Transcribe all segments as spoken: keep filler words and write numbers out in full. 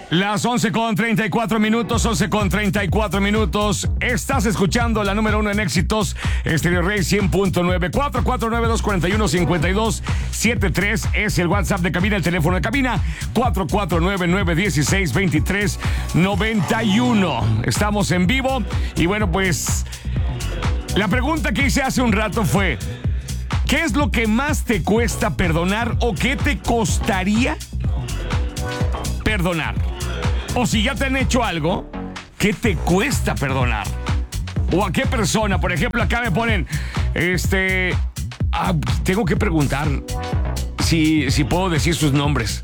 Las once con treinta y cuatro minutos, once con treinta y cuatro minutos. Estás escuchando la número uno en éxitos, Estéreo Rey cien punto nueve. Cuatro cuatro nueve, dos cuatro uno, cinco dos siete tres es el WhatsApp de cabina, el teléfono de cabina cuatro cuatro nueve, nueve uno seis, dos tres nueve uno. Estamos en vivo y bueno, pues la pregunta que hice hace un rato fue: ¿qué es lo que más te cuesta perdonar o qué te costaría perdonar? O si ya te han hecho algo, ¿qué te cuesta perdonar? ¿O a qué persona? Por ejemplo, acá me ponen, este... Ah, tengo que preguntar si, si puedo decir sus nombres.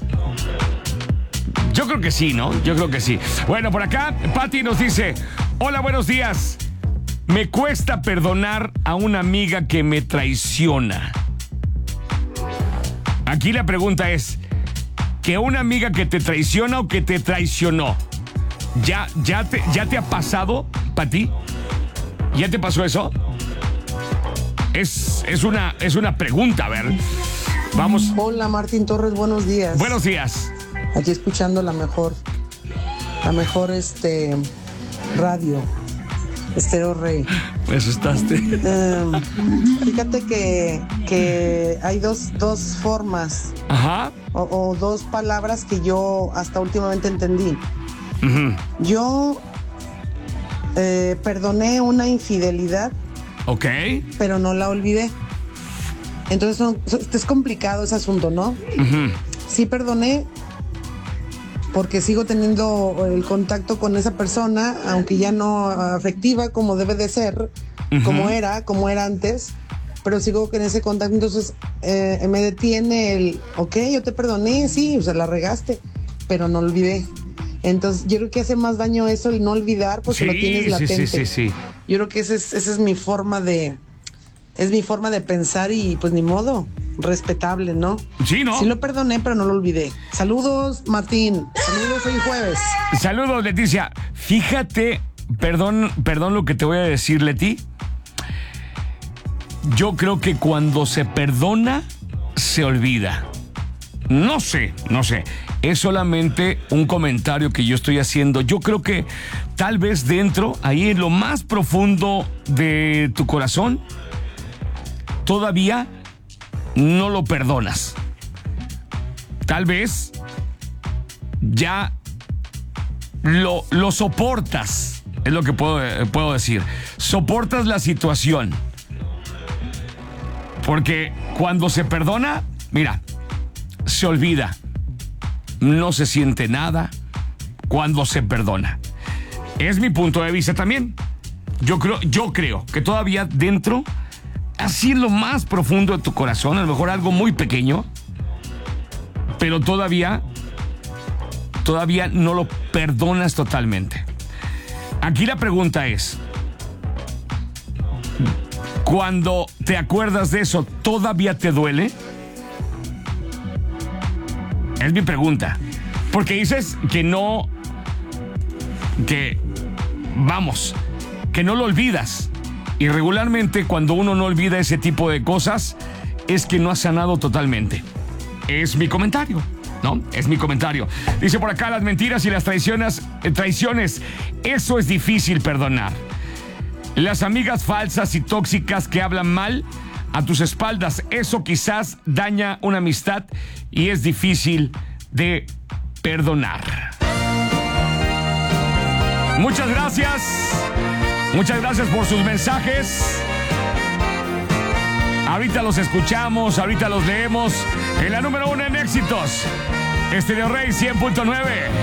Yo creo que sí, ¿no? Yo creo que sí. Bueno, por acá, Pati nos dice: hola, buenos días. Me cuesta perdonar a una amiga que me traiciona. Aquí la pregunta es: ¿que una amiga que te traiciona o que te traicionó? ¿Ya, ya, te, ya te ha pasado, Pati? ¿Ya te pasó eso? Es, es, una, es una pregunta, a ver. Vamos. Hola, Martín Torres, buenos días. Buenos días. Aquí escuchando la mejor, la mejor este radio, Estéreo Rey. Me asustaste. Eh, fíjate que, que hay dos, dos formas. Ajá. O, o dos palabras que yo hasta últimamente entendí. Uh-huh. Yo eh, perdoné una infidelidad. Ok. Pero no la olvidé. Entonces son, es complicado ese asunto, ¿no? Uh-huh. Sí perdoné porque sigo teniendo el contacto con esa persona, aunque ya no afectiva como debe de ser, uh-huh. como era, como era antes, pero sigo en ese contacto. Entonces eh, me detiene el, ok, yo te perdoné, sí, o sea, la regaste, pero no olvidé. Entonces yo creo que hace más daño eso, el no olvidar, porque sí, lo tienes latente. Sí, sí, sí, sí. Yo creo que esa es, esa es mi forma de, es mi forma de pensar y pues ni modo, respetable, ¿no? Sí, ¿no? Sí lo perdoné, pero no lo olvidé. Saludos, Martín. Saludos, hoy jueves. Saludos, Leticia. Fíjate, perdón, perdón lo que te voy a decir, Leti. Yo creo que cuando se perdona, se olvida. No sé, no sé. Es solamente un comentario que yo estoy haciendo. Yo creo que tal vez dentro, ahí en lo más profundo de tu corazón, todavía no lo perdonas. Tal vez ya lo, lo soportas, es lo que puedo, puedo decir. Soportas la situación. Porque cuando se perdona, mira, se olvida. No se siente nada cuando se perdona. Es mi punto de vista también. Yo creo, yo creo que todavía dentro, así en lo más profundo de tu corazón, a lo mejor algo muy pequeño, pero todavía, todavía no lo perdonas totalmente. Aquí la pregunta es: cuando te acuerdas de eso, ¿todavía te duele? Es mi pregunta. Porque dices que no, que, vamos, que no lo olvidas. Y regularmente cuando uno no olvida ese tipo de cosas, es que no ha sanado totalmente. Es mi comentario, ¿no? Es mi comentario. Dice por acá: las mentiras y las traiciones, eh, traiciones, eso es difícil perdonar. Las amigas falsas y tóxicas que hablan mal a tus espaldas, eso quizás daña una amistad y es difícil de perdonar. Muchas gracias. Muchas gracias por sus mensajes. Ahorita los escuchamos, ahorita los leemos en la número uno en éxitos, Estéreo Rey cien punto nueve.